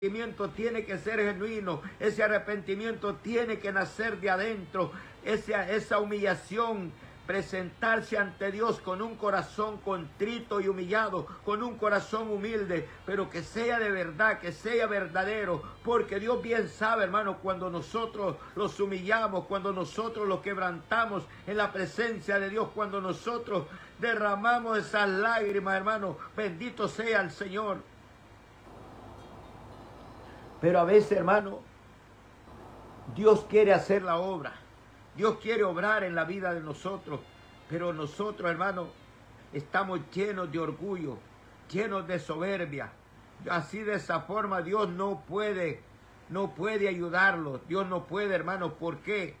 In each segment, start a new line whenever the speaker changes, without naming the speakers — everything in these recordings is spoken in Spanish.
arrepentimiento tiene que ser genuino, ese arrepentimiento tiene que nacer de adentro, esa humillación, presentarse ante Dios con un corazón contrito y humillado, con un corazón humilde, pero que sea de verdad, que sea verdadero, porque Dios bien sabe, hermano, cuando nosotros los humillamos, cuando nosotros los quebrantamos en la presencia de Dios, cuando nosotros derramamos esas lágrimas, hermano, bendito sea el Señor. Pero a veces, hermano, Dios quiere hacer la obra. Dios quiere obrar en la vida de nosotros. Pero nosotros, hermano, estamos llenos de orgullo, llenos de soberbia. Así de esa forma Dios no puede ayudarlos. Dios no puede, hermano. ¿Por qué?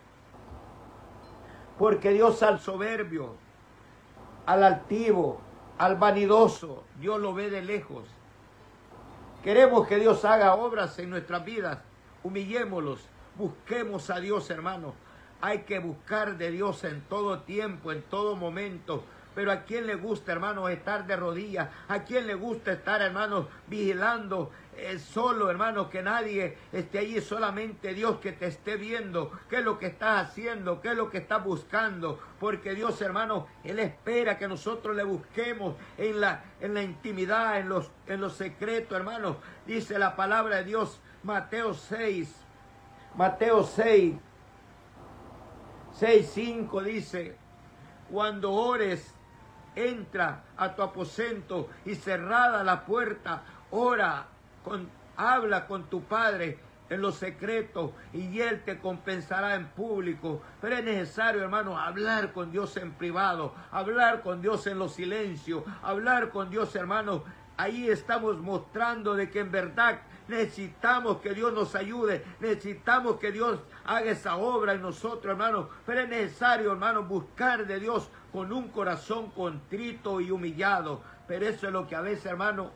Porque Dios al soberbio, al altivo, al vanidoso, Dios lo ve de lejos. Queremos que Dios haga obras en nuestras vidas. Humillémoslos. Busquemos a Dios, hermano. Hay que buscar de Dios en todo tiempo, en todo momento. Pero ¿a quién le gusta, hermano, estar de rodillas? ¿A quién le gusta estar, hermano, vigilando solo, hermano, que nadie esté allí, solamente Dios que te esté viendo? ¿Qué es lo que estás haciendo? ¿Qué es lo que estás buscando? Porque Dios, hermano, Él espera que nosotros le busquemos en la intimidad, en los secretos, hermano. Dice la palabra de Dios, Mateo 6:5 dice: cuando ores, entra a tu aposento y cerrada la puerta, habla con tu Padre en lo secreto y Él te compensará en público. Pero es necesario, hermano, hablar con Dios en privado, hablar con Dios en los silencios, hablar con Dios, hermano. Ahí estamos mostrando de que en verdad necesitamos que Dios nos ayude, necesitamos que Dios haga esa obra en nosotros, hermano. Pero es necesario, hermano, buscar de Dios con un corazón contrito y humillado. Pero eso es lo que a veces, hermano,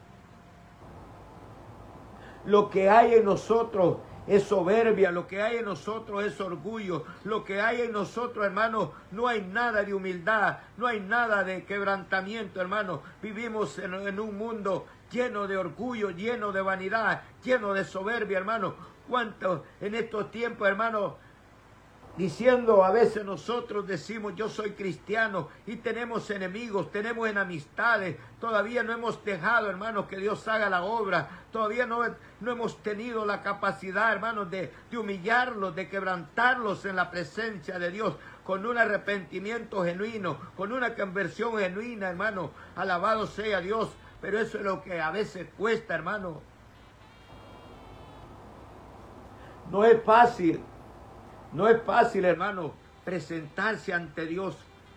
lo que hay en nosotros es soberbia, lo que hay en nosotros es orgullo, lo que hay en nosotros, hermano, no hay nada de humildad, no hay nada de quebrantamiento, hermano. Vivimos en un mundo lleno de orgullo, lleno de vanidad, lleno de soberbia, hermano. ¿Cuántos en estos tiempos, hermano, diciendo, a veces nosotros decimos yo soy cristiano y tenemos enemigos, tenemos enemistades, todavía no hemos dejado, hermanos, que Dios haga la obra, todavía no hemos tenido la capacidad, hermanos, de humillarlos, de quebrantarlos en la presencia de Dios, con un arrepentimiento genuino, con una conversión genuina, hermano. Alabado sea Dios. Pero eso es lo que a veces cuesta, hermano. No es fácil. No es fácil, hermano, presentarse ante Dios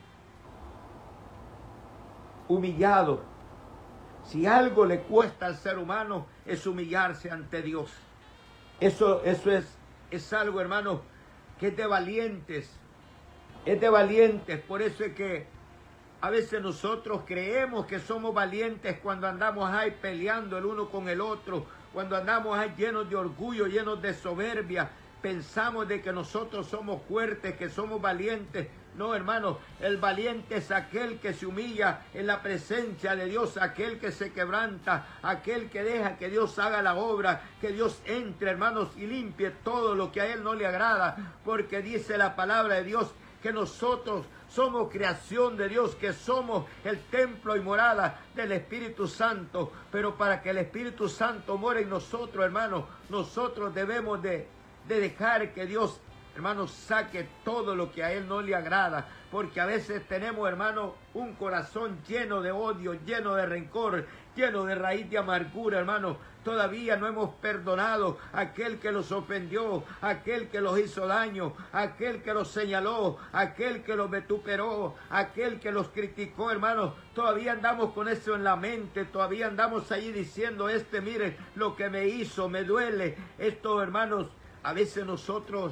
humillado. Si algo le cuesta al ser humano es humillarse ante Dios. Eso es algo, hermano, que es de valientes. Es de valientes. Por eso es que a veces nosotros creemos que somos valientes cuando andamos ahí peleando el uno con el otro, cuando andamos ahí llenos de orgullo, llenos de soberbia. Pensamos de que nosotros somos fuertes, que somos valientes. No, hermano, el valiente es aquel que se humilla en la presencia de Dios, aquel que se quebranta, aquel que deja que Dios haga la obra, que Dios entre, hermanos, y limpie todo lo que a Él no le agrada, porque dice la palabra de Dios que nosotros somos creación de Dios, que somos el templo y morada del Espíritu Santo. Pero para que el Espíritu Santo more en nosotros, hermanos, nosotros debemos de dejar que Dios, hermanos, saque todo lo que a Él no le agrada. Porque a veces tenemos, hermanos, un corazón lleno de odio, lleno de rencor, lleno de raíz de amargura, hermanos. Todavía no hemos perdonado a aquel que los ofendió, a aquel que los hizo daño, a aquel que los señaló, a aquel que los vituperó, a aquel que los criticó, hermanos. Todavía andamos con eso en la mente, todavía andamos allí diciendo, mire lo que me hizo, me duele. Esto, hermanos, a veces nosotros,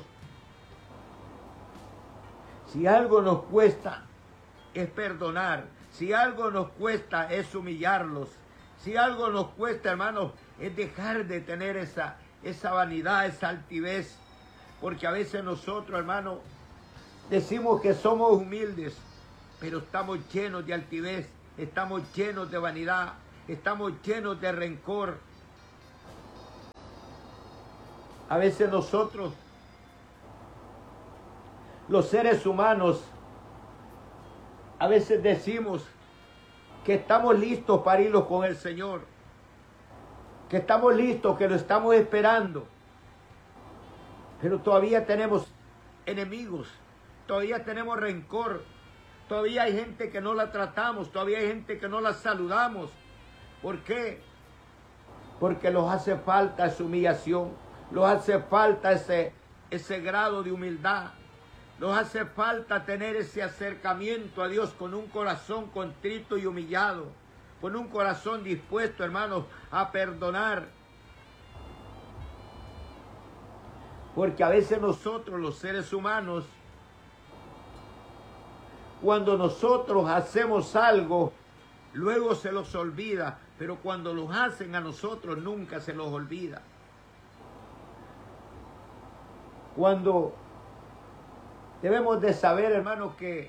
si algo nos cuesta es perdonar, si algo nos cuesta es humillarlos, si algo nos cuesta, hermanos, es dejar de tener esa vanidad, esa altivez, porque a veces nosotros, hermanos, decimos que somos humildes, pero estamos llenos de altivez, estamos llenos de vanidad, estamos llenos de rencor. A veces nosotros, los seres humanos, a veces decimos que estamos listos para irnos con el Señor, que estamos listos, que lo estamos esperando, pero todavía tenemos enemigos, todavía tenemos rencor, todavía hay gente que no la tratamos, todavía hay gente que no la saludamos. ¿Por qué? Porque los hace falta esa humillación, los hace falta ese grado de humildad, nos hace falta tener ese acercamiento a Dios con un corazón contrito y humillado, con un corazón dispuesto, hermanos, a perdonar. Porque a veces nosotros, los seres humanos, cuando nosotros hacemos algo, luego se los olvida, pero cuando los hacen a nosotros nunca se los olvida. Cuando debemos de saber, hermanos, que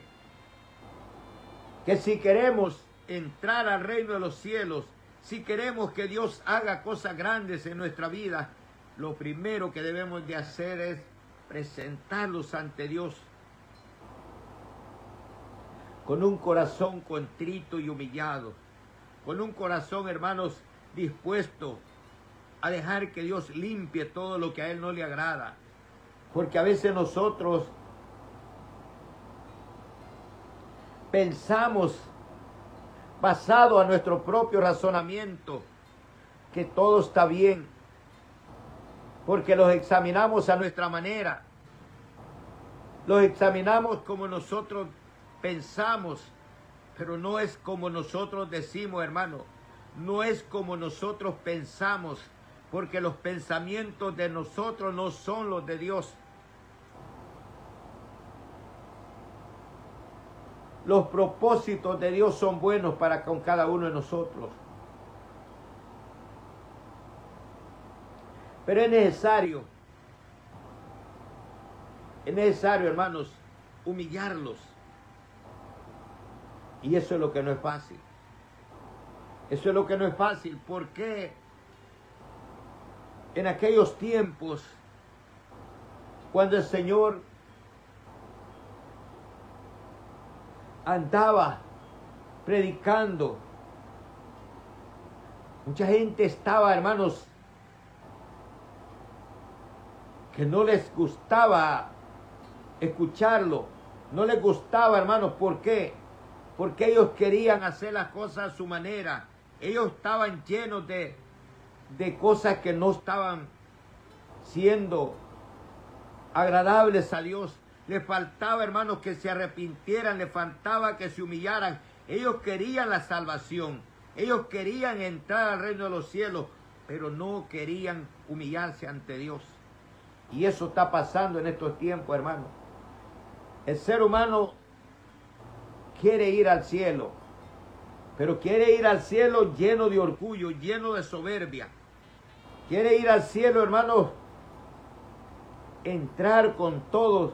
si queremos entrar al reino de los cielos, si queremos que Dios haga cosas grandes en nuestra vida, lo primero que debemos de hacer es presentarlos ante Dios con un corazón contrito y humillado, con un corazón, hermanos, dispuesto a dejar que Dios limpie todo lo que a Él no le agrada. Porque a veces nosotros pensamos, basado a nuestro propio razonamiento, que todo está bien, porque los examinamos a nuestra manera, los examinamos como nosotros pensamos, pero no es como nosotros decimos, hermano, no es como nosotros pensamos, porque los pensamientos de nosotros no son los de Dios. Los propósitos de Dios son buenos para con cada uno de nosotros. Pero es necesario, hermanos, humillarlos. Y eso es lo que no es fácil. Eso es lo que no es fácil. Porque en aquellos tiempos, cuando el Señor andaba predicando, mucha gente estaba, hermanos, que no les gustaba escucharlo, no les gustaba, hermanos. ¿Por qué? Porque ellos querían hacer las cosas a su manera. Ellos estaban llenos de cosas que no estaban siendo agradables a Dios. Les faltaba, hermanos, que se arrepintieran, les faltaba que se humillaran. Ellos querían la salvación, ellos querían entrar al reino de los cielos, pero no querían humillarse ante Dios. Y eso está pasando en estos tiempos, hermanos. El ser humano quiere ir al cielo, pero quiere ir al cielo lleno de orgullo, lleno de soberbia. Quiere ir al cielo, hermanos, entrar con todos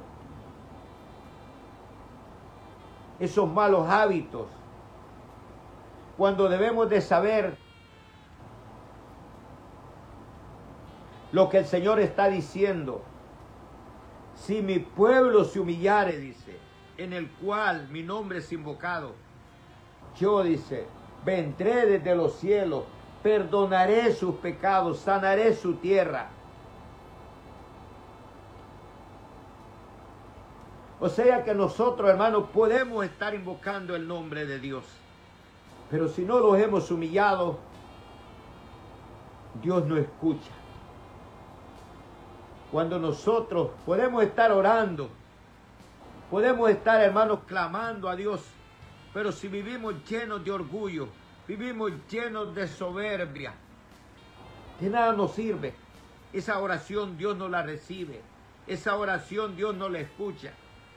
esos malos hábitos, cuando debemos de saber lo que el Señor está diciendo. Si mi pueblo se humillare, dice, en el cual mi nombre es invocado, yo, dice, vendré desde los cielos, perdonaré sus pecados, sanaré su tierra. O sea que nosotros, hermanos, podemos estar invocando el nombre de Dios, pero si no los hemos humillado, Dios no escucha. Cuando nosotros podemos estar orando, podemos estar, hermanos, clamando a Dios, pero si vivimos llenos de orgullo, vivimos llenos de soberbia, de nada nos sirve. Esa oración Dios no la recibe, esa oración Dios no la escucha.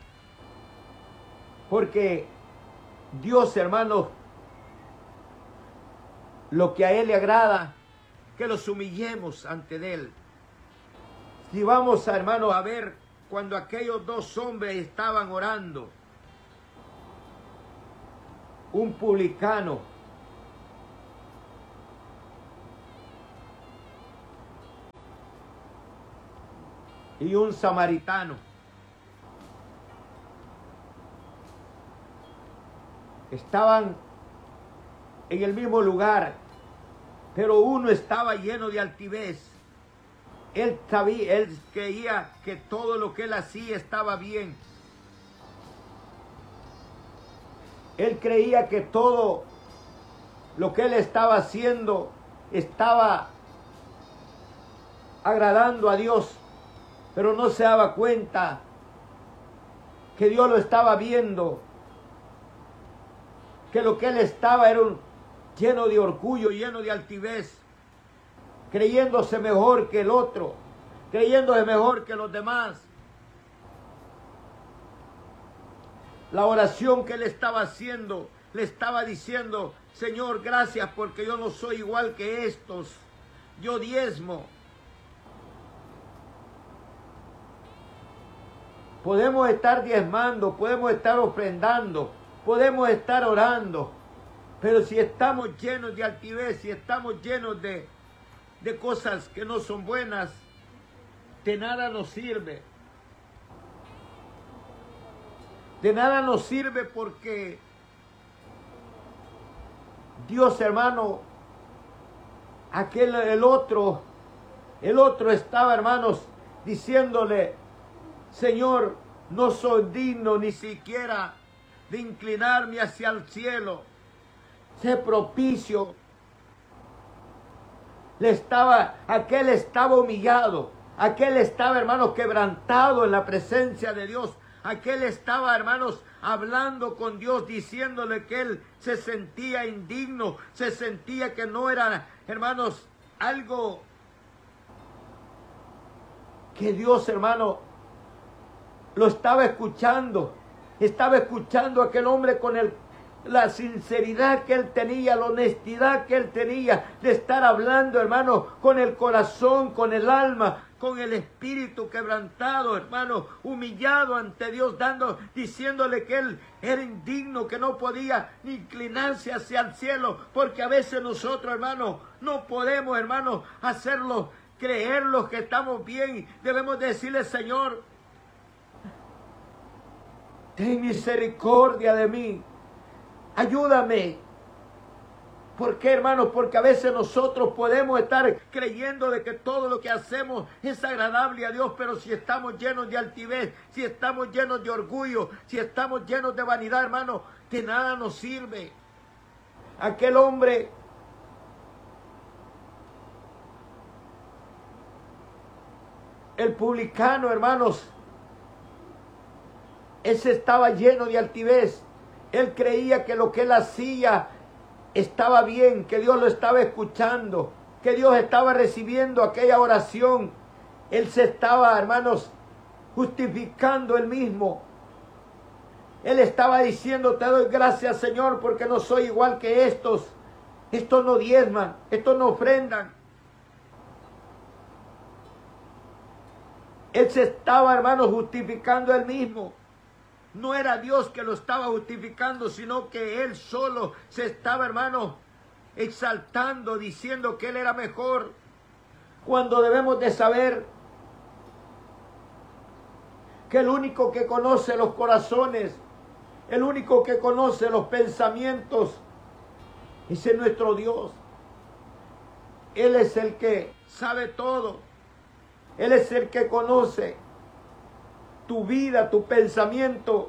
Porque Dios, hermanos, lo que a Él le agrada, que los humillemos ante Él. Si vamos, hermanos, a ver cuando aquellos dos hombres estaban orando, un publicano y un samaritano. Estaban en el mismo lugar, pero uno estaba lleno de altivez. Él creía que todo lo que él hacía estaba bien. Él creía que todo lo que él estaba haciendo estaba agradando a Dios, pero no se daba cuenta que Dios lo estaba viendo, que lo que él estaba era lleno de orgullo, lleno de altivez, creyéndose mejor que el otro, creyéndose mejor que los demás. La oración que él estaba haciendo, le estaba diciendo: Señor, gracias porque yo no soy igual que estos, yo diezmo. Podemos estar diezmando, podemos estar ofrendando, podemos estar orando, pero si estamos llenos de altivez, si estamos llenos de cosas que no son buenas, de nada nos sirve. De nada nos sirve, porque Dios, hermano, el otro estaba, hermanos, diciéndole: Señor, no soy digno ni siquiera de inclinarme hacia el cielo. Sé propicio. Aquel estaba humillado. Aquel estaba, hermanos, quebrantado en la presencia de Dios. Aquel estaba, hermanos, hablando con Dios, diciéndole que él se sentía indigno, se sentía que no era, hermanos, algo que Dios, hermano, lo estaba escuchando. Estaba escuchando a aquel hombre con la sinceridad que él tenía, la honestidad que él tenía de estar hablando, hermano, con el corazón, con el alma, con el espíritu quebrantado, hermano, humillado ante Dios, diciéndole que él era indigno, que no podía ni inclinarse hacia el cielo, porque a veces nosotros, hermano, no podemos, hermano, hacerlo, creerlo que estamos bien. Debemos decirle: Señor, ten misericordia de mí, ayúdame. ¿Por qué, hermanos? Porque a veces nosotros podemos estar creyendo de que todo lo que hacemos es agradable a Dios, pero si estamos llenos de altivez, si estamos llenos de orgullo, si estamos llenos de vanidad, hermano, de nada nos sirve. Aquel hombre, el publicano, hermanos, ese estaba lleno de altivez. Él creía que lo que él hacía estaba bien, que Dios lo estaba escuchando, que Dios estaba recibiendo aquella oración. Él se estaba, hermanos, justificando él mismo. Él estaba diciendo: te doy gracias, Señor, porque no soy igual que estos. Estos no diezman, estos no ofrendan. Él se estaba, hermanos, justificando él mismo. No era Dios que lo estaba justificando, sino que él solo se estaba, hermano, exaltando, diciendo que él era mejor. Cuando debemos de saber que el único que conoce los corazones, el único que conoce los pensamientos, ese es nuestro Dios. Él es el que sabe todo. Él es el que conoce tu vida, tu pensamiento,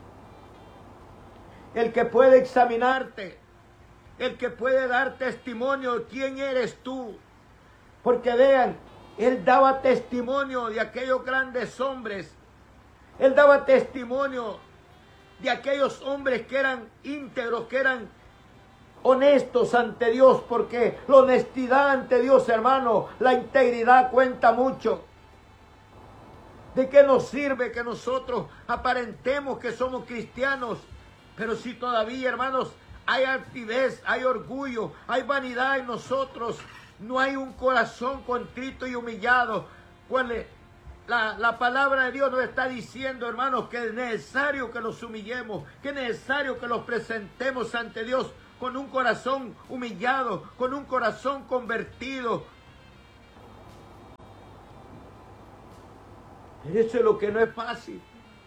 el que puede examinarte, el que puede dar testimonio de quién eres tú. Porque vean, él daba testimonio de aquellos grandes hombres, él daba testimonio de aquellos hombres que eran íntegros, que eran honestos ante Dios, porque la honestidad ante Dios, hermano, la integridad cuenta mucho. ¿De qué nos sirve que nosotros aparentemos que somos cristianos, pero si todavía, hermanos, hay altivez, hay orgullo, hay vanidad en nosotros, no hay un corazón contrito y humillado? La palabra de Dios nos está diciendo, hermanos, que es necesario que nos humillemos, que es necesario que los presentemos ante Dios con un corazón humillado, con un corazón convertido. Pero eso es lo que no es fácil.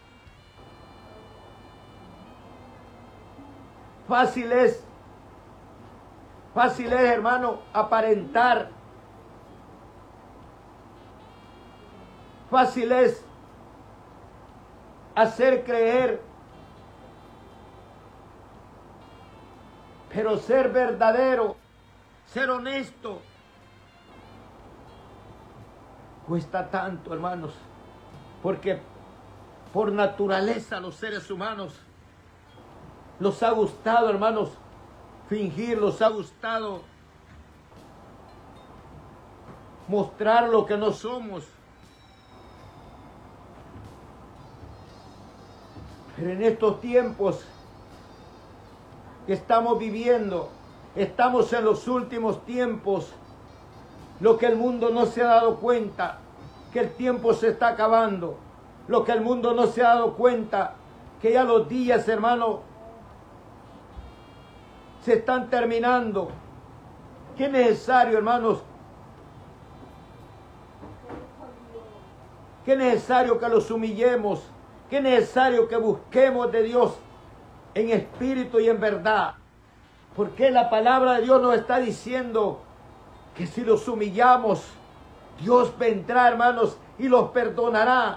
Fácil es, hermano, aparentar. Fácil es hacer creer. Pero ser verdadero, ser honesto, cuesta tanto, hermanos. Porque por naturaleza los seres humanos los ha gustado, hermanos, fingir, los ha gustado mostrar lo que no somos. Pero en estos tiempos que estamos viviendo, estamos en los últimos tiempos. Lo que el mundo no se ha dado cuenta, que el tiempo se está acabando. Lo que el mundo no se ha dado cuenta, que ya los días, hermano, se están terminando. Qué necesario, hermanos. Qué necesario que los humillemos. Qué necesario que busquemos de Dios en espíritu y en verdad. Porque la palabra de Dios nos está diciendo que si los humillamos, Dios vendrá, hermanos, y los perdonará.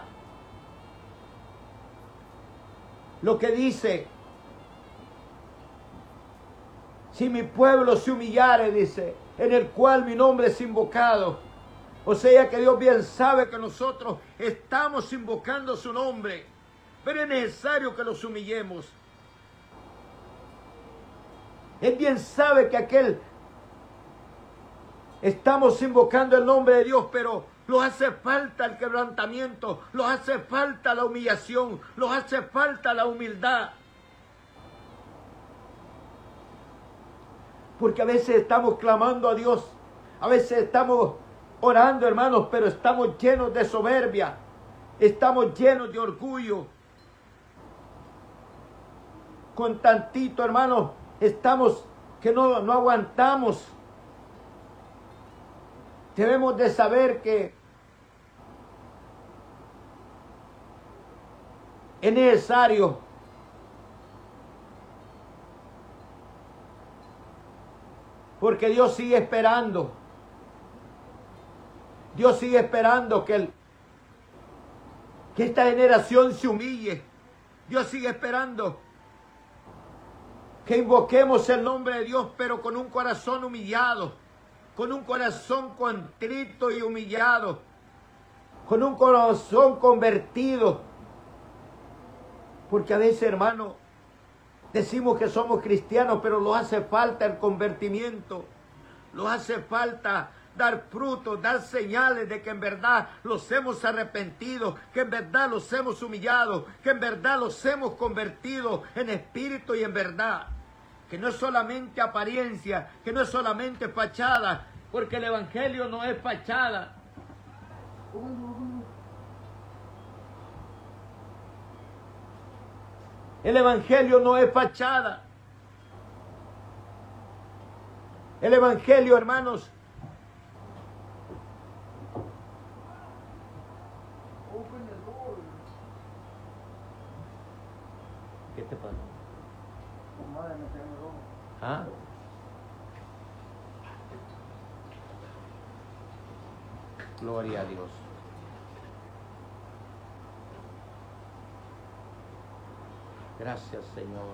Lo que dice, si mi pueblo se humillare, dice, en el cual mi nombre es invocado. O sea que Dios bien sabe que nosotros estamos invocando su nombre, pero es necesario que los humillemos. Él bien sabe que estamos invocando el nombre de Dios, pero nos hace falta el quebrantamiento, nos hace falta la humillación, nos hace falta la humildad. Porque a veces estamos clamando a Dios, a veces estamos orando, hermanos, pero estamos llenos de soberbia, estamos llenos de orgullo. Con tantito, hermanos, estamos que no aguantamos. Debemos de saber que es necesario porque Dios sigue esperando. Dios sigue esperando que esta generación se humille. Dios sigue esperando que invoquemos el nombre de Dios, pero con un corazón humillado, con un corazón contrito y humillado, con un corazón convertido. Porque a veces, hermano, decimos que somos cristianos, pero nos hace falta el convertimiento, nos hace falta dar frutos, dar señales de que en verdad los hemos arrepentido, que en verdad los hemos humillado, que en verdad los hemos convertido en espíritu y en verdad. Que no es solamente apariencia, que no es solamente fachada, porque el evangelio no es fachada. El evangelio no es fachada. El evangelio, hermanos, ¿qué te pasa? ¿Ah? Gloria a Dios. Gracias, Señor.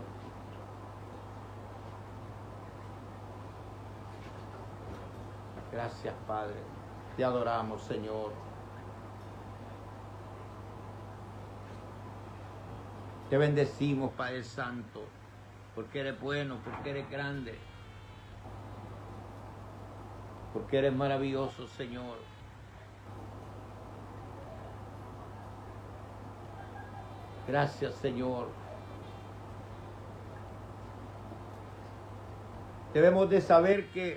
Gracias, Padre. Te adoramos, Señor. Te bendecimos, Padre Santo, porque eres bueno, porque eres grande, porque eres maravilloso, Señor. Gracias, Señor. Debemos de saber que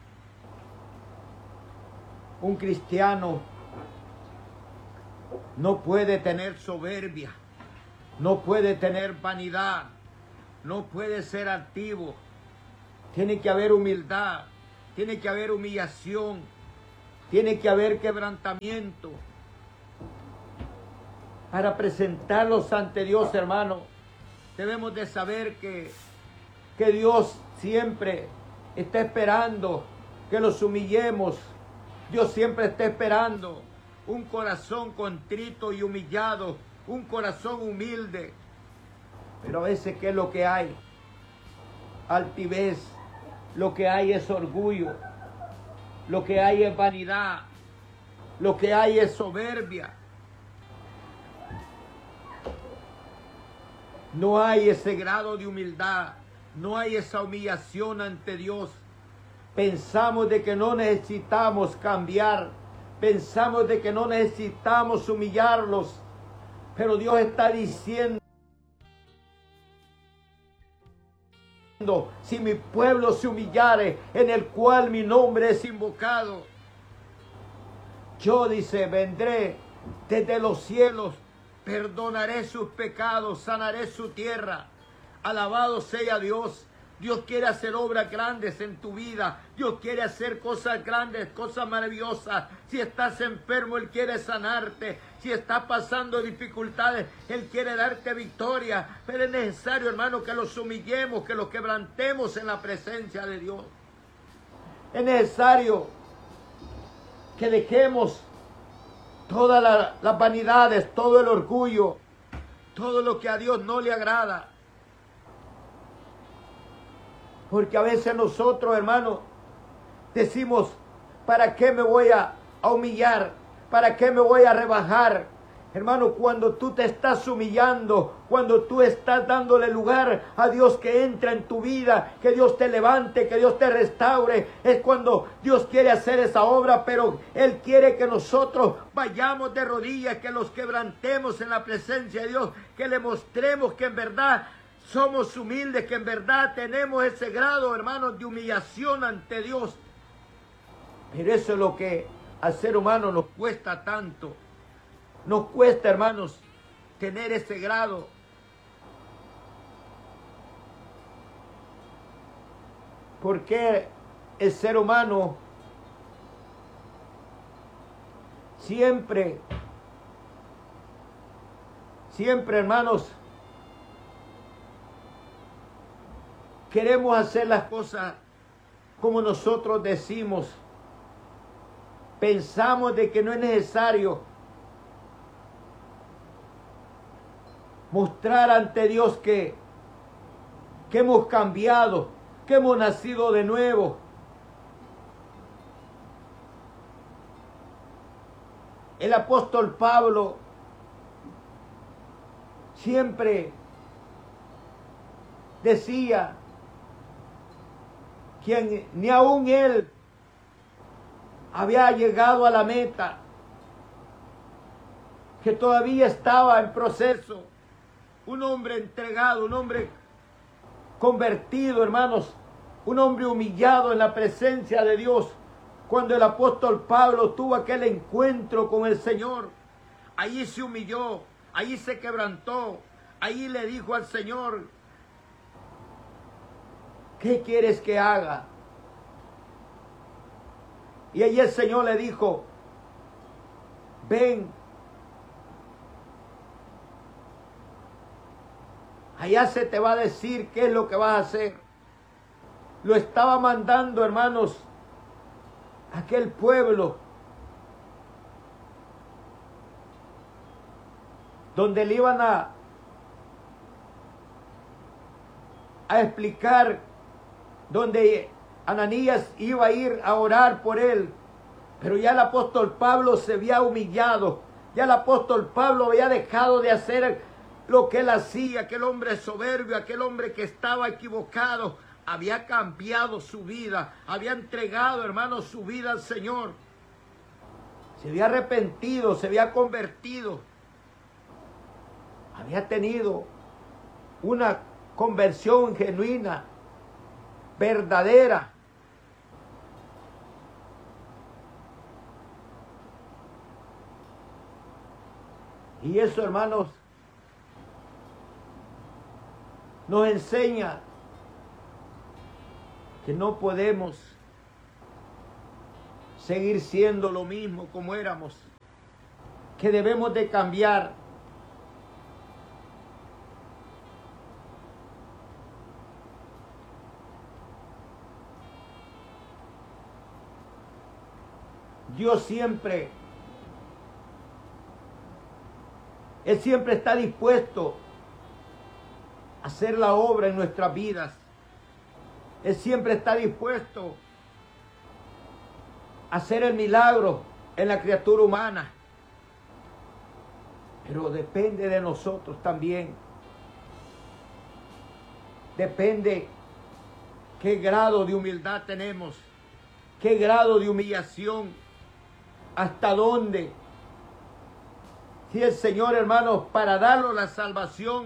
un cristiano no puede tener soberbia, no puede tener vanidad, no puede ser altivo. Tiene que haber humildad, tiene que haber humillación, tiene que haber quebrantamiento. para presentarlos ante Dios, hermano. Debemos de saber que Dios siempre está esperando que los humillemos. Dios siempre está esperando un corazón contrito y humillado, un corazón humilde. Pero a veces, ¿qué es lo que hay? Altivez, lo que hay es orgullo, lo que hay es vanidad, lo que hay es soberbia. No hay ese grado de humildad, no hay esa humillación ante Dios. Pensamos de que no necesitamos cambiar, pensamos de que no necesitamos humillarlos, pero Dios está diciendo: si mi pueblo se humillare, en el cual mi nombre es invocado, yo, dice, vendré desde los cielos, perdonaré sus pecados, sanaré su tierra. Alabado sea Dios. Dios quiere hacer obras grandes en tu vida. Dios quiere hacer cosas grandes, cosas maravillosas. Si estás enfermo, Él quiere sanarte. Si estás pasando dificultades, Él quiere darte victoria. Pero es necesario, hermano, que los humillemos, que los quebrantemos en la presencia de Dios. Es necesario que dejemos todas las vanidades, todo el orgullo, todo lo que a Dios no le agrada. Porque a veces nosotros, hermanos, decimos: ¿para qué me voy a humillar? ¿Para qué me voy a rebajar? Hermano, cuando tú te estás humillando, cuando tú estás dándole lugar a Dios que entra en tu vida, que Dios te levante, que Dios te restaure, es cuando Dios quiere hacer esa obra. Pero Él quiere que nosotros vayamos de rodillas, que los quebrantemos en la presencia de Dios, que le mostremos que en verdad somos humildes, que en verdad tenemos ese grado, hermanos, de humillación ante Dios. Pero eso es lo que al ser humano nos cuesta tanto. Nos cuesta, hermanos, tener ese grado. Porque el ser humano siempre, hermanos, queremos hacer las cosas como nosotros decimos. Pensamos de que no es necesario mostrar ante Dios que hemos cambiado, que hemos nacido de nuevo. El apóstol Pablo siempre decía que ni aún él había llegado a la meta, que todavía estaba en proceso. Un hombre entregado, un hombre convertido, hermanos, un hombre humillado en la presencia de Dios. Cuando el apóstol Pablo tuvo aquel encuentro con el Señor, allí se humilló, allí se quebrantó, allí le dijo al Señor: ¿qué quieres que haga? Y allí el Señor le dijo: ven, allá se te va a decir qué es lo que vas a hacer. Lo estaba mandando, hermanos, a aquel pueblo donde le iban a explicar, donde Ananías iba a ir a orar por él. Pero ya el apóstol Pablo se había humillado. Ya el apóstol Pablo había dejado de hacer lo que él hacía. Aquel hombre soberbio, aquel hombre que estaba equivocado, había cambiado su vida. Había entregado, hermanos, su vida al Señor. Se había arrepentido, se había convertido. Había tenido una conversión genuina, verdadera. Y eso, hermanos, nos enseña que no podemos seguir siendo lo mismo como éramos, que debemos de cambiar, Dios siempre, Él siempre está dispuesto a hacer la obra en nuestras vidas. Él siempre está dispuesto a hacer el milagro en la criatura humana. Pero depende de nosotros también. Depende qué grado de humildad tenemos, qué grado de humillación, hasta dónde. Si el Señor, hermanos, para darnos la salvación,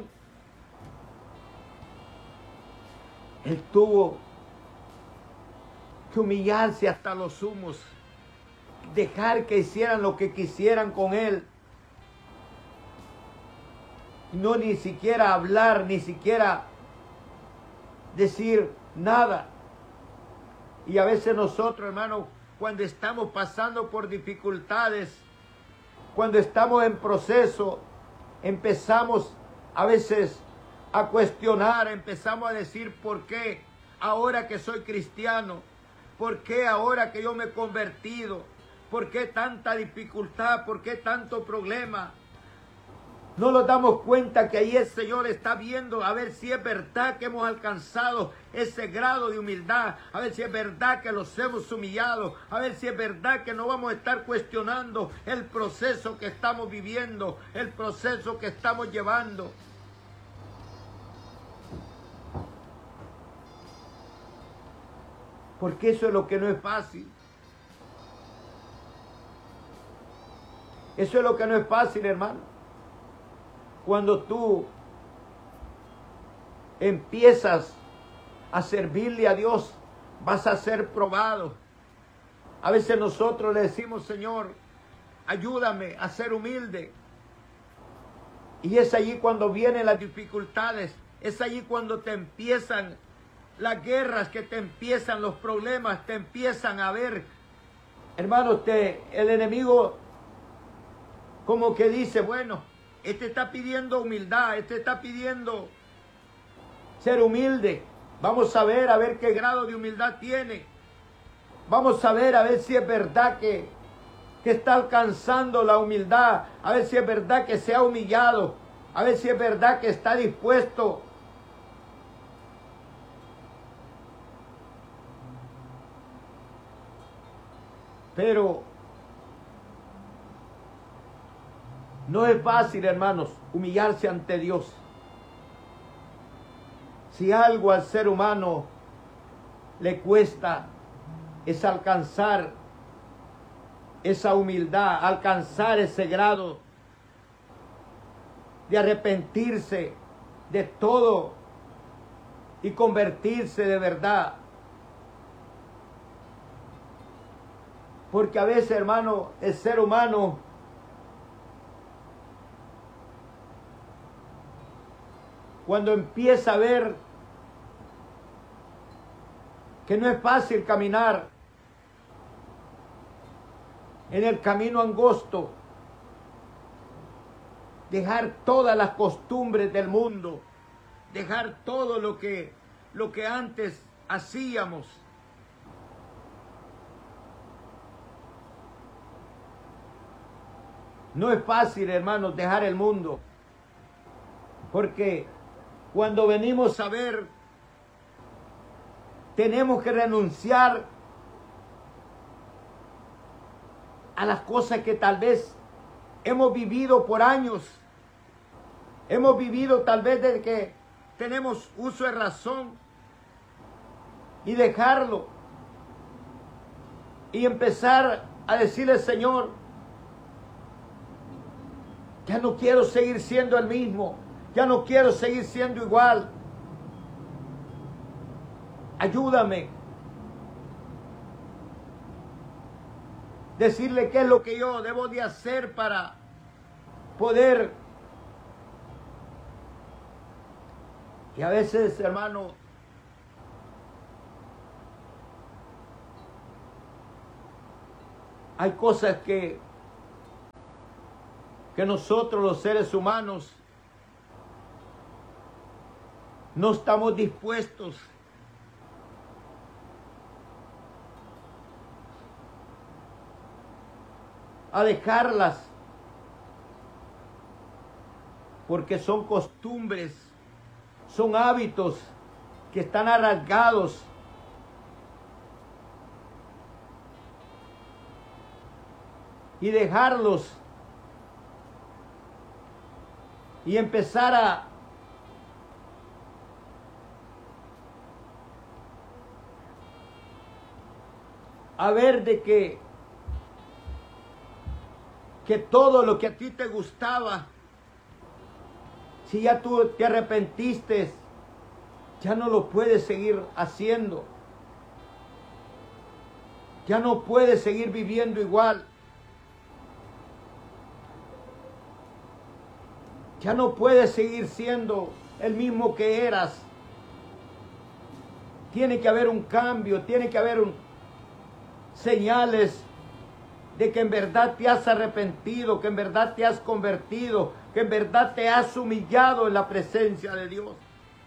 Él tuvo que humillarse hasta los sumos, dejar que hicieran lo que quisieran con Él. No ni siquiera hablar, ni siquiera decir nada. Y a veces nosotros, hermanos, cuando estamos pasando por dificultades, cuando estamos en proceso, empezamos a veces a cuestionar, empezamos a decir, ¿por qué ahora que soy cristiano? ¿Por qué ahora que yo me he convertido? ¿Por qué tanta dificultad? ¿Por qué tanto problema? No nos damos cuenta que ahí el Señor está viendo a ver si es verdad que hemos alcanzado ese grado de humildad, a ver si es verdad que los hemos humillado, a ver si es verdad que no vamos a estar cuestionando el proceso que estamos viviendo, el proceso que estamos llevando. Porque eso es lo que no es fácil. Eso es lo que no es fácil, hermano. Cuando tú empiezas a servirle a Dios, vas a ser probado. A veces nosotros le decimos, Señor, ayúdame a ser humilde. Y es allí cuando vienen las dificultades, es allí cuando te empiezan las guerras, que te empiezan los problemas, te empiezan a ver. Hermanos, el enemigo como que dice, bueno, este está pidiendo humildad, este está pidiendo ser humilde. Vamos a ver qué grado de humildad tiene. Vamos a ver si es verdad que está alcanzando la humildad. A ver si es verdad que se ha humillado. A ver si es verdad que está dispuesto. Pero no es fácil, hermanos, humillarse ante Dios. Si algo al ser humano le cuesta, es alcanzar esa humildad, alcanzar ese grado de arrepentirse de todo y convertirse de verdad. Porque a veces, hermano, el ser humano cuando empieza a ver que no es fácil caminar en el camino angosto, dejar todas las costumbres del mundo, dejar todo lo que antes hacíamos. No es fácil, hermanos, dejar el mundo, porque cuando venimos a ver, tenemos que renunciar a las cosas que tal vez hemos vivido por años. Hemos vivido tal vez desde que tenemos uso de razón, y dejarlo y empezar a decirle, Señor, ya no quiero seguir siendo el mismo. Ya no quiero seguir siendo igual. Ayúdame. Decirle qué es lo que yo debo de hacer para poder. Y a veces, hermano, hay cosas que nosotros los seres humanos no estamos dispuestos a dejarlas, porque son costumbres, son hábitos que están arraigados. Y dejarlos y empezar a ver de que todo lo que a ti te gustaba, si ya tú te arrepentiste, ya no lo puedes seguir haciendo. Ya no puedes seguir viviendo igual. Ya no puedes seguir siendo el mismo que eras. Tiene que haber un cambio, tiene que haber señales de que en verdad te has arrepentido, que en verdad te has convertido, que en verdad te has humillado en la presencia de Dios.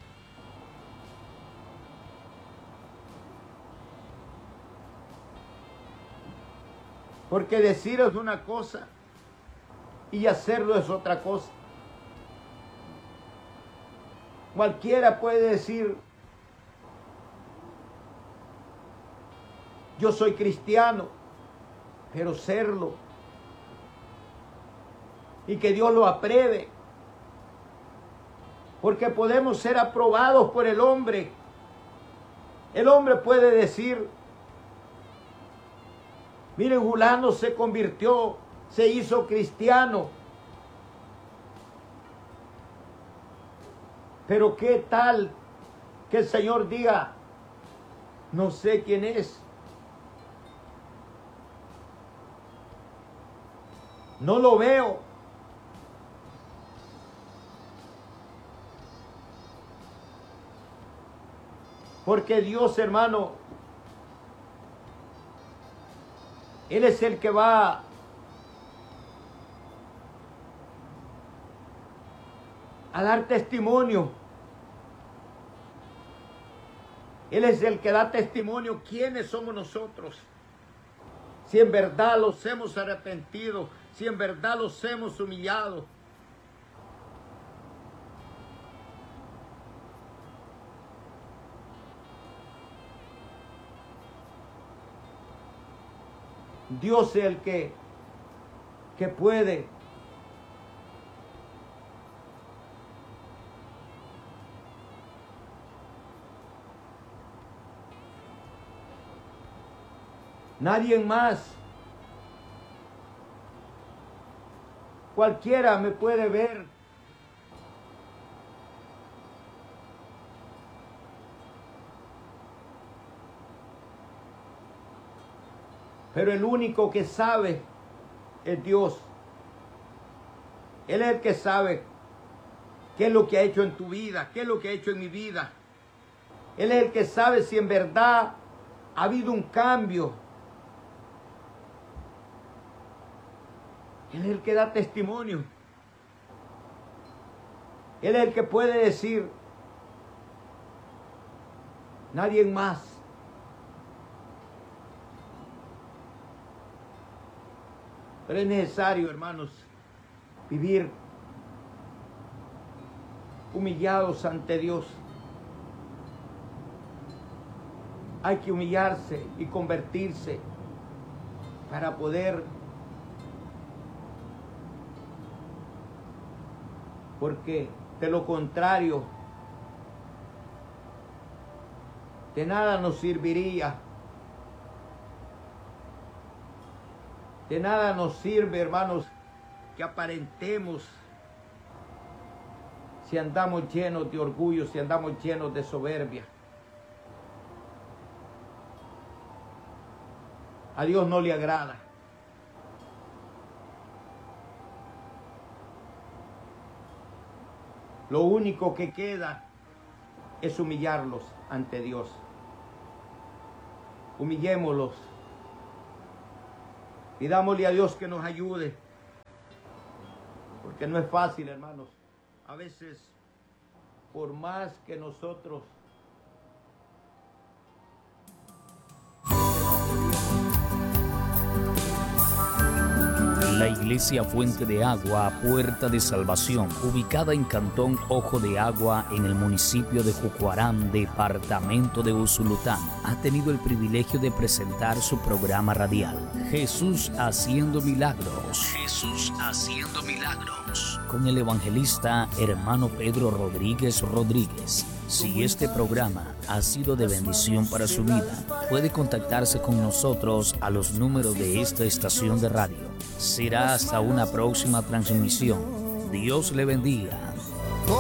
Porque decir es una cosa y hacerlo es otra cosa. Cualquiera puede decir, yo soy cristiano, pero serlo. Y que Dios lo apruebe. Porque podemos ser aprobados por el hombre. El hombre puede decir, miren, fulano se convirtió, se hizo cristiano. Pero qué tal que el Señor diga, no sé quién es. No lo veo. Porque Dios, hermano, Él es el que va a dar testimonio. Él es el que da testimonio quiénes somos nosotros. Si en verdad los hemos arrepentido, si en verdad los hemos humillado. Dios es el que puede nadie más. Cualquiera me puede ver. Pero el único que sabe es Dios. Él es el que sabe qué es lo que ha hecho en tu vida, qué es lo que ha hecho en mi vida. Él es el que sabe si en verdad ha habido un cambio. Él es el que da testimonio. Él es el que puede decir, nadie más. Pero es necesario, hermanos, vivir humillados ante Dios. Hay que humillarse y convertirse para poder, porque de lo contrario, de nada nos serviría. De nada nos sirve, hermanos, que aparentemos si andamos llenos de orgullo, si andamos llenos de soberbia. A Dios no le agrada. Lo único que queda es humillarlos ante Dios. Humillémoslos. Pidámosle a Dios que nos ayude. Porque no es fácil, hermanos. A veces, por más que nosotros
La Iglesia Fuente de Agua, Puerta de Salvación, ubicada en Cantón Ojo de Agua, en el municipio de Jucuarán, departamento de Usulután, ha tenido el privilegio de presentar su programa radial, Jesús Haciendo Milagros. Jesús Haciendo Milagros. Con el evangelista hermano Pedro Rodríguez Rodríguez. Si este programa ha sido de bendición para su vida, puede contactarse con nosotros a los números de esta estación de radio. Será hasta una próxima transmisión. Dios le bendiga.